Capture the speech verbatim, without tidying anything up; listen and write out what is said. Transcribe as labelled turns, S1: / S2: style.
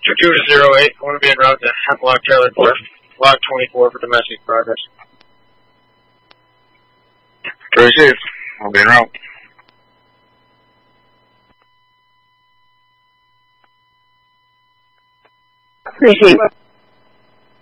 S1: two to zero eight, I want to be en route to Hemlock Trailer Court. Block twenty-four for domestic progress.
S2: Receive. I'll be en route.
S3: Receive.